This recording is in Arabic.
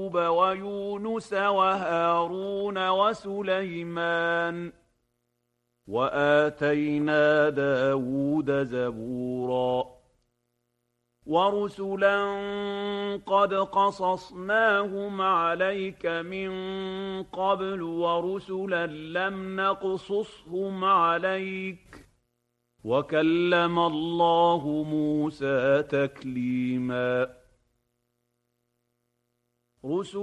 وأيوب ويونس وهارون وسليمان وآتينا داود زبورا ورسلا قد قصصناهم عليك من قبل ورسلا لم نقصصهم عليك وكلم الله موسى تكليما